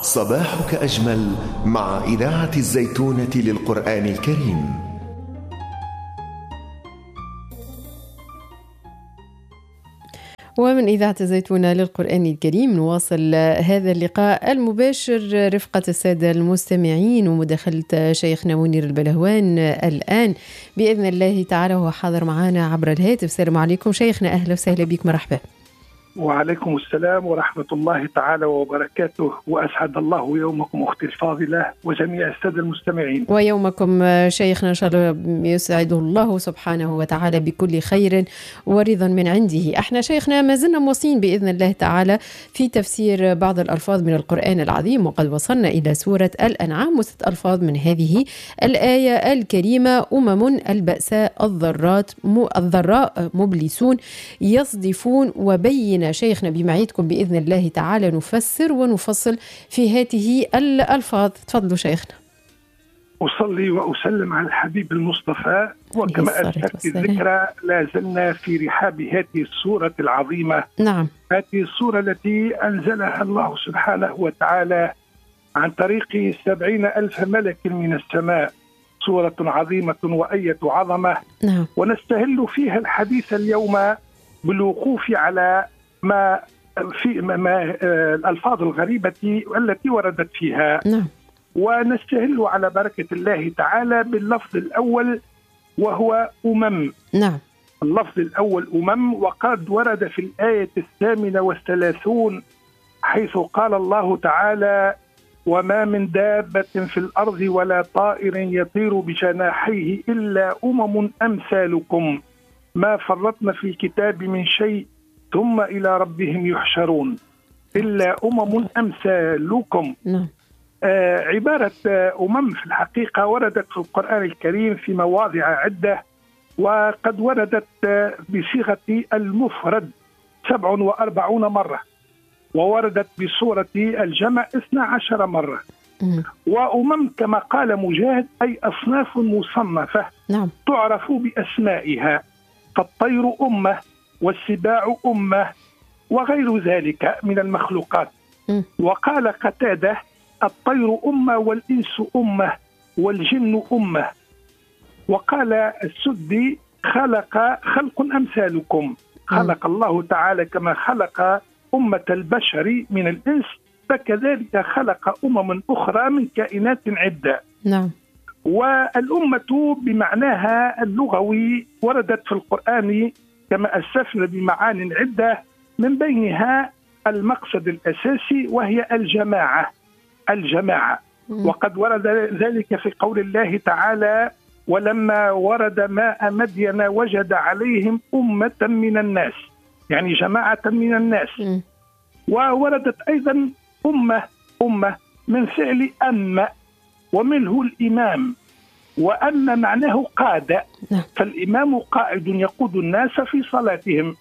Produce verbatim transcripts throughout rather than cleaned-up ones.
صباحك أجمل مع إذاعة الزيتونة للقرآن الكريم. ومن إذاعة الزيتونة للقرآن الكريم نواصل هذا اللقاء المباشر رفقة السادة المستمعين ومداخلة شيخنا منير البلهوان الآن بإذن الله تعالى، وهو حاضر معنا عبر الهاتف. السلام عليكم شيخنا، أهلا وسهلا بك، مرحبا. وعليكم السلام ورحمة الله تعالى وبركاته، وأسعد الله يومكم أختي الفاضلة وجميع السادة المستمعين. ويومكم شيخنا إن شاء الله يسعده الله سبحانه وتعالى بكل خير ورضا من عنده. احنا شيخنا ما زلنا موصين بإذن الله تعالى في تفسير بعض الألفاظ من القرآن العظيم، وقد وصلنا إلى سورة الأنعام وست ألفاظ من هذه الآية الكريمة: أمم البأساء الضرات الضراء مبلسون يصدفون. وبين شيخنا بمعيتكم بإذن الله تعالى نفسر ونفصل في هذه الألفاظ. تفضلوا شيخنا. أصلي وأسلم على الحبيب المصطفى، وكما أذكرت الذكرى لا زلنا في رحاب هذه السورة العظيمة. نعم، هذه السورة التي أنزلها الله سبحانه وتعالى عن طريق سبعين ألف ملك من السماء، سورة عظيمة وآية عظمة. نعم. ونستهل فيها الحديث اليوم بالوقوف على ما في ما الألفاظ الغريبة التي وردت فيها. نعم. ونستهل على بركة الله تعالى باللفظ الأول وهو أمم. نعم. اللفظ الأول أمم، وقد ورد في الآية الثامنة والثلاثون حيث قال الله تعالى: وما من دابة في الأرض ولا طائر يطير بجناحيه إلا أمم أمثالكم ما فرطنا في الكتاب من شيء ثم إلى ربهم يحشرون إلا أمم أمثالكم. نعم. آه عبارة آه أمم في الحقيقة وردت في القرآن الكريم في مواضع عدة، وقد وردت آه بصيغة المفرد سبع وأربعون مرة، ووردت بصورة الجمع اثنا عشر مرة. م. وأمم كما قال مجاهد أي أصناف مصنفة. نعم. تعرف بأسمائها، فالطير أمة والسباع أمة وغير ذلك من المخلوقات. م. وقال قتادة: الطير أمة والإنس أمة والجن أمة. وقال السدي: خلق خلق أمثالكم، خلق الله تعالى كما خلق أمة البشر من الإنس فكذلك خلق أمم أخرى من كائنات عدة. نعم. والأمة بمعناها اللغوي وردت في القرآن كما أسفنا بمعان عدة، من بينها المقصد الأساسي وهي الجماعة. الجماعة وقد ورد ذلك في قول الله تعالى: ولما ورد ماء مدين وجد عليهم أمة من الناس، يعني جماعة من الناس. م. ووردت أيضا أمة أمة من فعل أم، ومنه الإمام، وأن معناه قادة. نعم. فالإمام قائد يقود الناس في صلاتهم.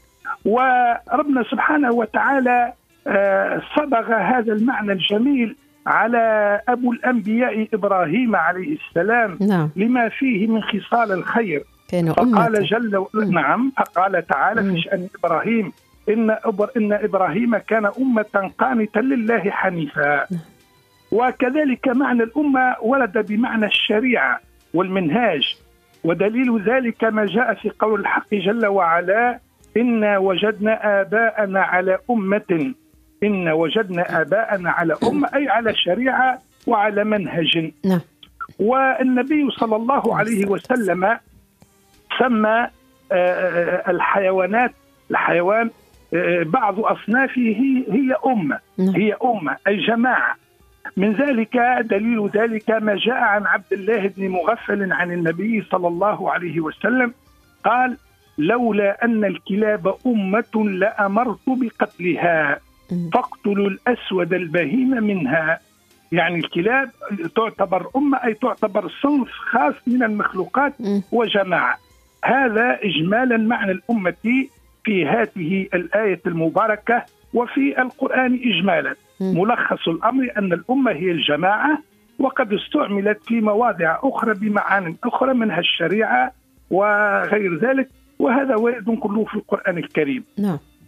وربنا سبحانه وتعالى صبغ هذا المعنى الجميل على أبو الأنبياء إبراهيم عليه السلام. نعم. لما فيه من خصال الخير. كان فقال جل نعم فقال تعالى م. في شأن إبراهيم: إن, إن إبراهيم كان أمة قانتا لله حنيفا. نعم. وكذلك معنى الأمة ورد بمعنى الشريعة والمنهاج، ودليل ذلك ما جاء في قول الحق جل وعلا: إنا وجدنا آباءنا على أمة. إن وجدنا آباءنا على أمة أي على شريعة وعلى منهج. نعم. والنبي صلى الله عليه وسلم سمى الحيوانات الحيوان بعض أصنافه هي أمة. نعم. هي أمة أي جماعة. من ذلك دليل ذلك ما جاء عن عبد الله بن مغفل عن النبي صلى الله عليه وسلم قال: لولا أن الكلاب أمة لأمرت بقتلها فاقتلوا الأسود البهيم منها. يعني الكلاب تعتبر أمة أي تعتبر صنف خاص من المخلوقات وجماعة. هذا إجمالا معنى الأمة في هذه الآية المباركة وفي القرآن إجمالا. ملخص الأمر أن الأمة هي الجماعة، وقد استعملت في مواضع أخرى بمعان أخرى منها الشريعة وغير ذلك، وهذا وارد كله في القرآن الكريم. نعم.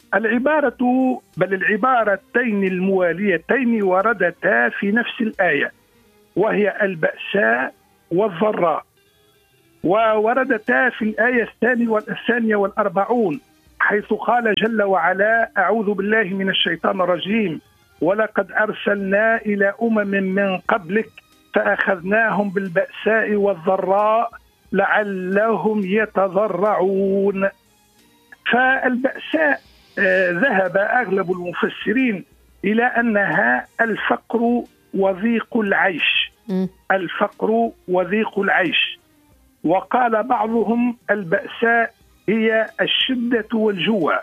العبارة بل العبارتين المواليتين وردتا في نفس الآية، وهي البأساء والضراء، ووردتا في الآية الثانية والأربعون حيث قال جل وعلا: أعوذ بالله من الشيطان الرجيم، ولقد أرسلنا إلى أمم من قبلك فأخذناهم بالبأساء والضراء لعلهم يتضرعون. فالبأساء آه ذهب أغلب المفسرين إلى أنها الفقر وضيق العيش، الفقر وضيق العيش. وقال بعضهم البأساء هي الشدة والجوع.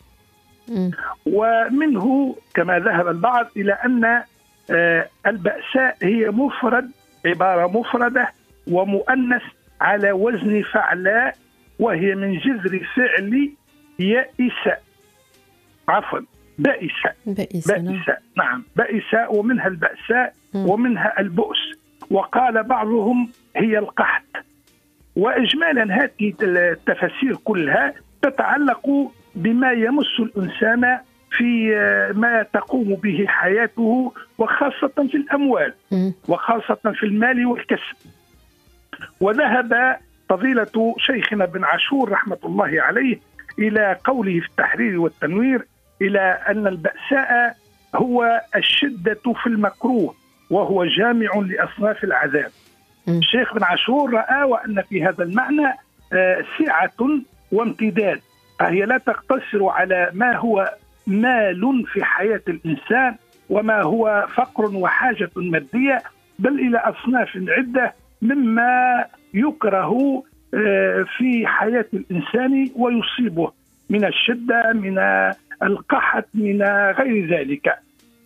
ومنه كما ذهب البعض إلى أن البأساء هي مفرد، عبارة مفردة ومؤنث على وزن فعلاء، وهي من جذر فعل يئس، عفوا بئس بئس, بئس. نعم بئس، ومنها البأساء ومنها البؤس. وقال بعضهم هي القحط. وإجمالا هذه التفاسير كلها تتعلق بما يمس الإنسان في ما تقوم به حياته، وخاصة في الأموال وخاصة في المال والكسب. وذهب فضيلة شيخنا بن عاشور رحمة الله عليه إلى قوله في التحرير والتنوير إلى أن البأساء هو الشدة في المكروه، وهو جامع لأصناف العذاب. الشيخ بن عاشور رأى وأن في هذا المعنى سعة وامتداد، فهي لا تقتصر على ما هو مال في حياة الإنسان وما هو فقر وحاجة مادية، بل إلى أصناف عدة مما يكره في حياة الإنسان ويصيبه من الشدة، من القحط، من غير ذلك.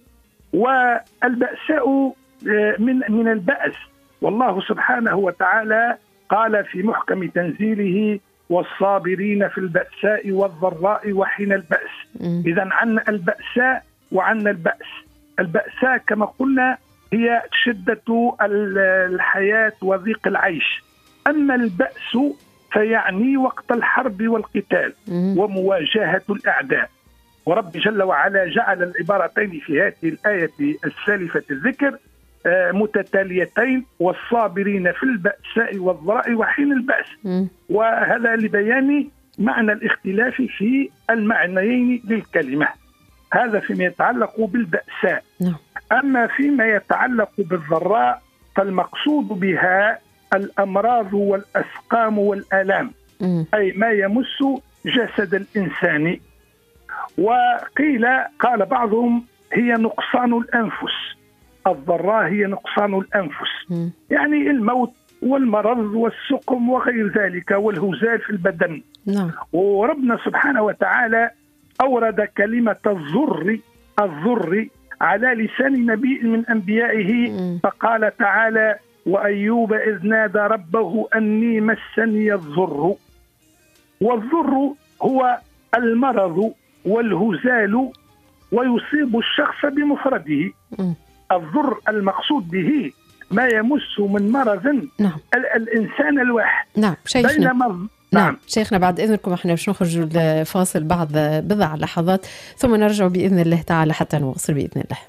والبأساء من من البأس، والله سبحانه وتعالى قال في محكم تنزيله: والصابرين في البأساء والضراء وحين البأس. إذن عن البأساء وعن البأس. البأساء كما قلنا هي شدة الحياة وضيق العيش، أما البأس فيعني وقت الحرب والقتال ومواجهة الأعداء. ورب جل وعلا جعل العبارتين في هذه الآية السالفة الذكر متتاليتين: والصابرين في البأساء والضراء وحين البأس. وهذا لبيان معنى الاختلاف في المعنيين للكلمة. هذا فيما يتعلق بالبأساء. أما فيما يتعلق بالضراء فالمقصود بها الأمراض والأسقام والآلام، أي ما يمس جسد الإنسان. وقيل قال بعضهم هي نقصان الأنفس، الضراء هي نقصان الأنفس، يعني الموت والمرض والسقم وغير ذلك والهزال في البدن. نعم. وربنا سبحانه وتعالى أورد كلمة الضر الضر على لسان نبي من أنبيائه، فقال تعالى: وأيوب إذ نادى ربه أني مسني الضر. والضر هو المرض والهزال، ويصيب الشخص بمفرده. الضر المقصود به ما يمس من مرض نعم. الإنسان الواحد. نعم شيخنا. بينما نعم شيخنا، بعد إذنكم احنا باش نخرج الفاصل بعد بضع لحظات، ثم نرجع بإذن الله تعالى حتى نواصل بإذن الله.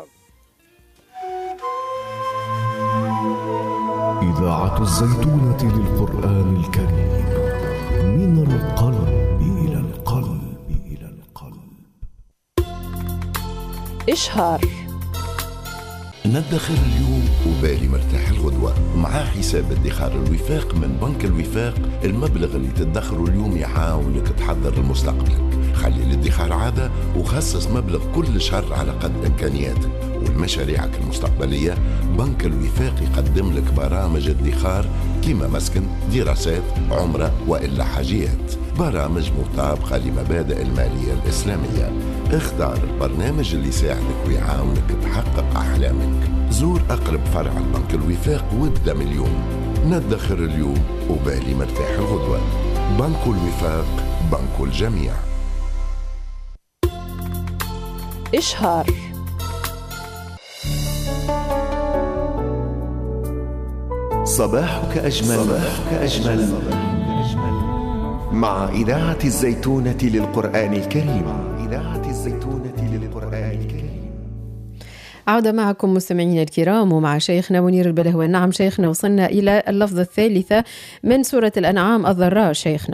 إذاعة الزيتونة للقرآن الكريم، من القلب إلى القلب إلى القلب. إشهار ندخر اليوم وبالي مرتاح الغدوة. مع حساب ادخار الوفاق من بنك الوفاق، المبلغ اللي تدخره اليوم يعاونك تحضر لمستقبلك. خلي الادخار عادة وخصص مبلغ كل شهر على قد إمكانياتك. والمشاريعك المستقبلية بنك الوفاق يقدم لك برامج ادخار كيما مسكن، دراسات، عمرة وإلا حاجيات. برامج مطابقة لمبادئ المالية الإسلامية. اختار البرنامج اللي يساعدك ويعاونك تحقق أحلامك. زور أقرب فرع البنك الوفاق وابدأ من اليوم. ندخر اليوم وبالي مرتاح الغدوة. بنك الوفاق، بنك الجميع. إشهار صباحك أجمل, صباحك أجمل مع إذاعة الزيتونة للقرآن الكريم. الزيتونة للقرآن الكريم. عودة معكم مستمعينا الكرام ومع شيخنا منير البلهوان. نعم شيخنا، وصلنا إلى اللفظة الثالثة من سورة الأنعام الضراء شيخنا.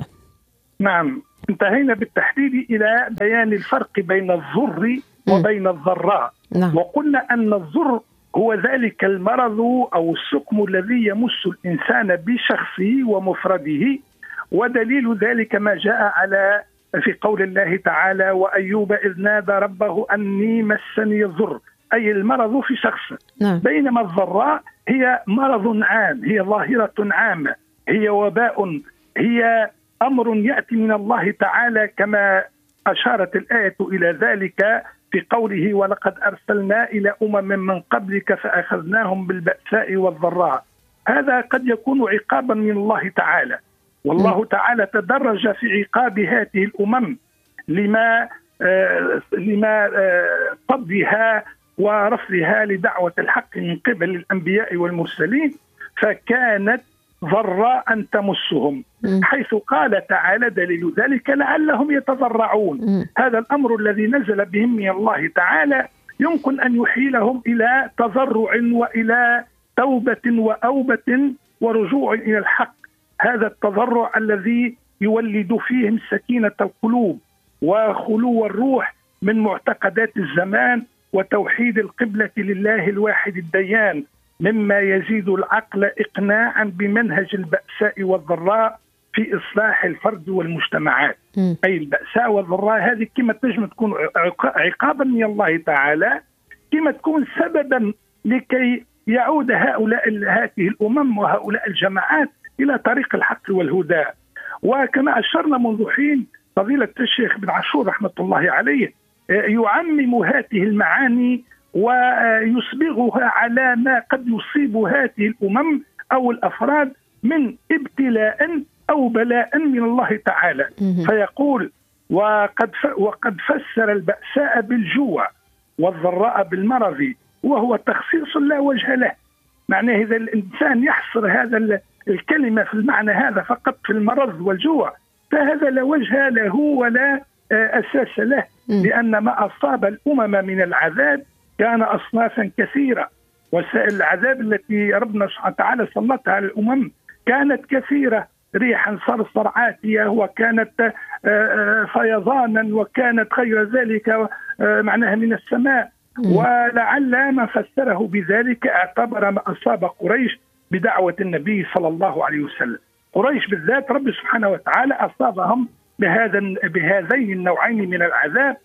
نعم، انتهينا بالتحديد إلى بيان الفرق بين الضر وبين الضراء. نعم. وقلنا أن الضر هو ذلك المرض أو السقم الذي يمس الإنسان بشخصه ومفرده، ودليل ذلك ما جاء على في قول الله تعالى: وأيوب إذ نادى ربه أني مسني الضر، أي المرض في شخصه. نعم. بينما الضراء هي مرض عام، هي ظاهرة عامة، هي وباء، هي أمر يأتي من الله تعالى، كما أشارت الآية إلى ذلك في قوله: ولقد أرسلنا إلى أمم من قبلك فأخذناهم بالبأساء والضراء. هذا قد يكون عقابا من الله تعالى، والله تعالى تدرج في عقاب هذه الأمم لما آه لما آه طبها ورفضها لدعوة الحق من قبل الأنبياء والمرسلين، فكانت ضراء تمسهم، حيث قال تعالى: دليل ذلك لعلهم يتضرعون. هذا الأمر الذي نزل بهم من الله تعالى يمكن أن يحيلهم إلى تضرع وإلى توبة وأوبة ورجوع إلى الحق. هذا التضرع الذي يولد فيهم سكينة القلوب وخلو الروح من معتقدات الزمان وتوحيد القبلة لله الواحد الديان، مما يزيد العقل إقناعا بمنهج البأساء والضراء في إصلاح الفرد والمجتمعات. م. أي البأساء والضراء هذه كما تنجم تكون عقابا من الله تعالى، كما تكون سببا لكي يعود هؤلاء هذه الأمم وهؤلاء الجماعات إلى طريق الحق والهدى. وكما أشرنا منذ حين فضيلة الشيخ بن عاشور رحمة الله عليه يعمم هذه المعاني ويصبغها على ما قد يصيب هذه الأمم أو الأفراد من ابتلاء أو بلاء من الله تعالى. فيقول: وقد وقد فسر البأساء بالجوع والضراء بالمرض، وهو تخصيص لا وجه له. معناه إذا الإنسان يحصر هذا الكلمة في المعنى هذا فقط في المرض والجوع، فهذا لا وجه له ولا أساس له، لأن ما أصاب الأمم من العذاب كان أصنافا كثيرة، وسائل العذاب التي ربنا سبحانه وتعالى سلطها على الأمم كانت كثيرة، ريحا صرصر عاتية، وكانت فيضانا، وكانت غير ذلك معناها من السماء. ولعل من فسره بذلك اعتبر ما أصاب قريش بدعوة النبي صلى الله عليه وسلم. قريش بالذات رب سبحانه وتعالى أصابهم بهذا بهذين النوعين من العذاب،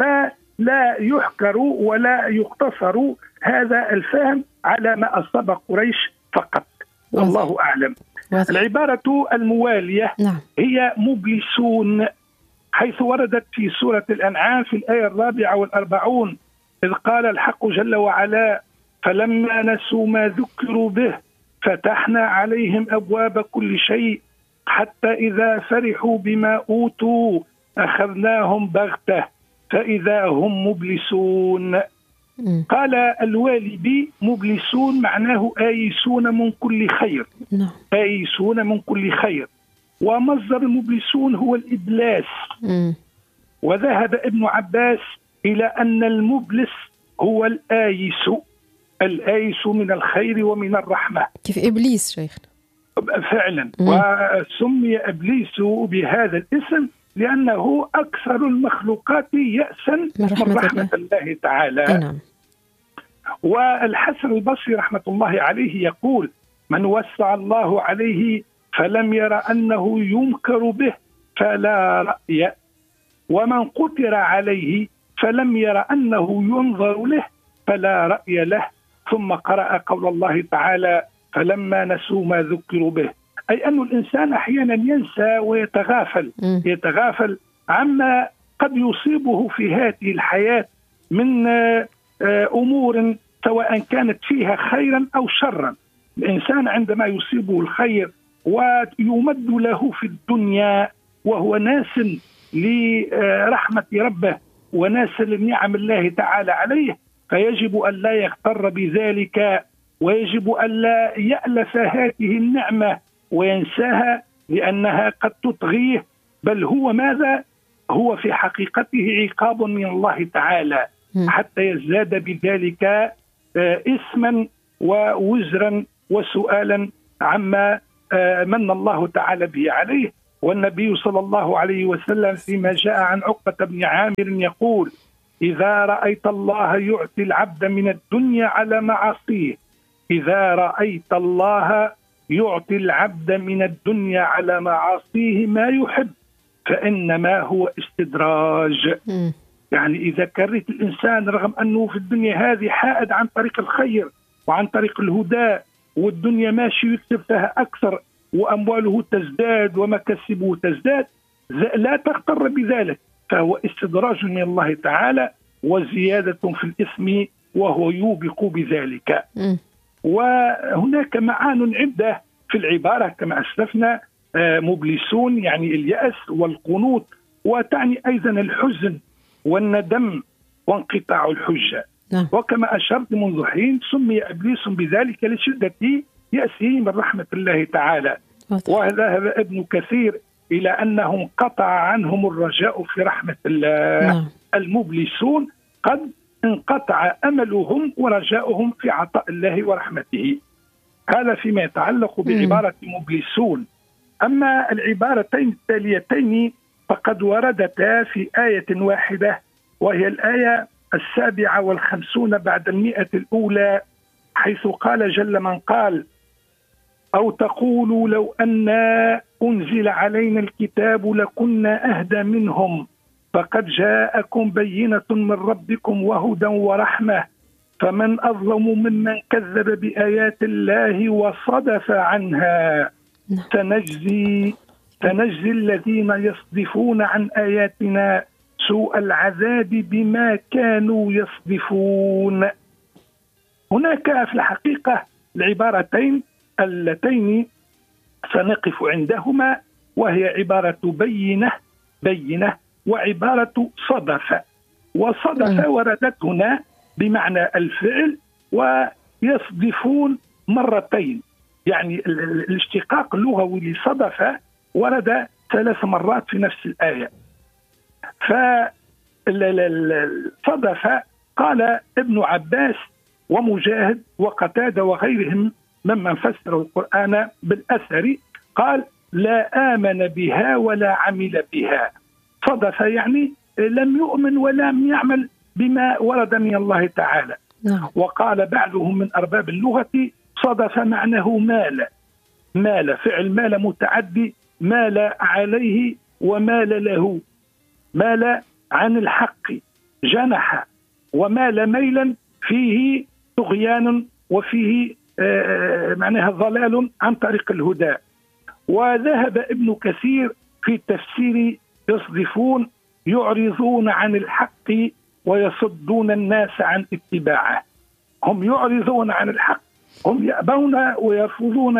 فلا يحكر ولا يقتصر هذا الفهم على ما أصاب قريش فقط، والله أعلم. العبارة الموالية هي مبلسون، حيث وردت في سورة الأنعام في الآية الرابعة والأربعون: إذ قال الحق جل وعلا: فلما نسوا ما ذكروا به فتحنا عليهم أبواب كل شيء حتى إذا فرحوا بما أوتوا أخذناهم بغتة فإذا هم مبلسون. قال الوالبي: مبلسون معناه آيسون من كل خير، آيسون من كل خير، ومصدر المبلسون هو الإبلاس. وذهب ابن عباس إلى أن المبلس هو الآيس، الآيس من الخير ومن الرحمة، كيف إبليس شيخنا فعلا. مم. وسمي إبليس بهذا الاسم لأنه أكثر المخلوقات يأسا من رحمة, رحمة الله. الله تعالى. نعم. والحسن البصري رحمة الله عليه يقول: من وسع الله عليه فلم ير أنه ينكر به فلا رأي، ومن قتر عليه فلم ير أنه ينظر له فلا رأي له. ثم قرأ قول الله تعالى: فلما نسوا ما ذكروا به، أي أن الإنسان أحيانا ينسى ويتغافل يتغافل عما قد يصيبه في هذه الحياة من أمور سواء كانت فيها خيرا أو شرا. الإنسان عندما يصيبه الخير ويمد له في الدنيا وهو ناس لرحمة ربه وناس لنعم الله تعالى عليه، فيجب أن لا يغتر بذلك، ويجب أن لا يألف هذه النعمة وينساها، لأنها قد تطغيه. بل هو ماذا؟ هو في حقيقته عقاب من الله تعالى حتى يزداد بذلك اسما ووزرا وسؤالا عما من الله تعالى به عليه. والنبي صلى الله عليه وسلم فيما جاء عن عقبة بن عامر يقول: إذا رأيت الله يعطي العبد من الدنيا على معاصيه، إذا رأيت الله يعطي العبد من الدنيا على معاصيه ما يحب فإنما هو استدراج. يعني إذا كرهت الإنسان رغم أنه في الدنيا هذه حائد عن طريق الخير وعن طريق الهدى، والدنيا ماشي يكسب فيها أكثر وأمواله تزداد ومكاسبه تزداد، لا تغتر بذلك، فهو استدراج من الله تعالى وزيادة في الإثم وهو يوبق بذلك. م. وهناك معان عدة في العبارة كما أسلفنا، مبلسون يعني اليأس والقنوط، وتعني أيضا الحزن والندم وانقطاع الحجة. م. وكما أشرت منذ حين سمي إبليس بذلك لشدة يأسه من رحمة الله تعالى. وذهب ابن كثير إلى أنه انقطع عنهم الرجاء في رحمة الله. م. المبلسون قد انقطع أملهم ورجاؤهم في عطاء الله ورحمته. هذا فيما يتعلق بعبارة مبلسون. أما العبارتين التاليتين فقد وردتا في آية واحدة، وهي الآية السابعة والخمسون بعد المئة الأولى، حيث قال جل من قال: أو تقولوا لو أن أنزل علينا الكتاب لكنا أهدى منهم فقد جاءكم بينة من ربكم وهدى ورحمة فمن أظلم ممن كذب بآيات الله وصدف عنها سنجزي سنجزي الذين يصدفون عن آياتنا سوء العذاب بما كانوا يصدفون. هناك في الحقيقة العبارتين اللتين سنقف عندهما، وهي عبارة بينة بينة وعبارة صدف. وصدف وردت هنا بمعنى الفعل، ويصدفون مرتين، يعني الاشتقاق اللغوي لصدف ورد ثلاث مرات في نفس الآية. فصدف قال ابن عباس ومجاهد وقتادة وغيرهم ممن فسروا القرآن بالأثر، قال: لا آمن بها ولا عمل بها. صدف يعني لم يؤمن ولم يعمل بما ورد من الله تعالى. نعم. وقال بعضهم من أرباب اللغة: صدف معناه مال، مال فعل مال متعدي، مال عليه ومال له، مال عن الحق جنح، ومال ميلا فيه طغيان وفيه آه معناها ضلال عن طريق الهدى. وذهب ابن كثير في تفسير يصدفون يعرضون عن الحق ويصدون الناس عن اتباعه. هم يعرضون عن الحق، هم يأبون ويرفضون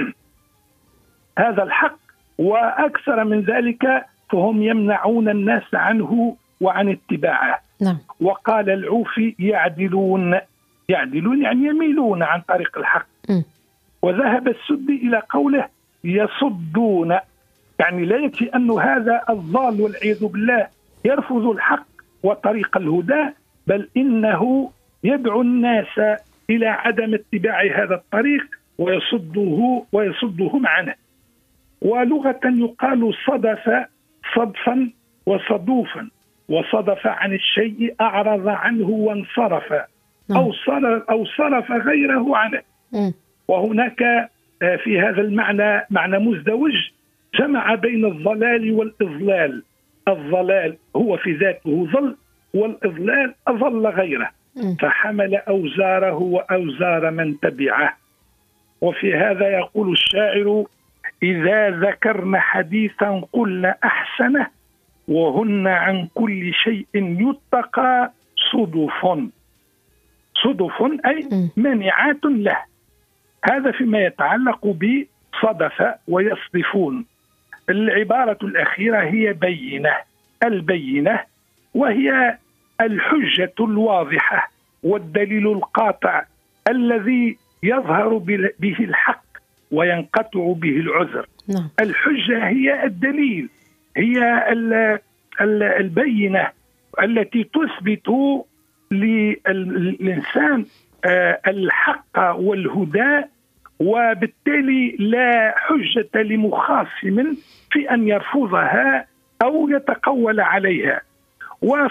هذا الحق، وأكثر من ذلك فهم يمنعون الناس عنه وعن اتباعه. نعم. وقال العوفي: يعدلون، يعدلون يعني يميلون عن طريق الحق. م. وذهب السدي إلى قوله: يصدون، يعني لا يكفي أن هذا الضال والعياذ بالله يرفض الحق وطريق الهدى، بل إنه يدعو الناس إلى عدم اتباع هذا الطريق ويصده ويصدهم عنه. ولغة يقال صدف صدفا وصدوفا، وصدف عن الشيء أعرض عنه وانصرف أو صرف, أو صرف غيره عنه. وهناك في هذا المعنى معنى مزدوج جمع بين الضلال والإضلال. الضلال هو في ذاته ضل، والإضلال أضل غيره، فحمل أوزاره وأوزار من تبعه. وفي هذا يقول الشاعر: إذا ذكرنا حديثا قلنا أحسنه وهن عن كل شيء يتقى صدف. صدف أي منعات له. هذا فيما يتعلق بصدف ويصدفون. العبارة الأخيرة هي بينة. البينة وهي الحجة الواضحة والدليل القاطع الذي يظهر به الحق وينقطع به العذر. نعم. الحجة هي الدليل، هي البينة التي تثبت للإنسان الحق والهدى، وبالتالي لا حجة لمخاصم في أن يرفضها أو يتقول عليها.